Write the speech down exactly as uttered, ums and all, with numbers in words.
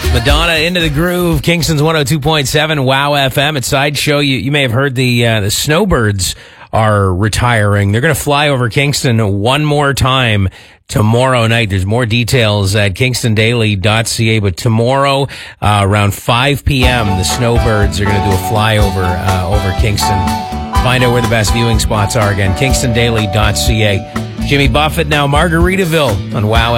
Madonna, Into the Groove, Kingston's one oh two point seven, Wow F M. At Sideshow, you, you may have heard the uh, the Snowbirds are retiring. They're going to fly over Kingston one more time tomorrow night. There's more details at kingston daily dot c a, but tomorrow uh, around five p.m., the Snowbirds are going to do a flyover uh, over Kingston. Find out where the best viewing spots are again, kingston daily dot c a. Jimmy Buffett now, Margaritaville on Wow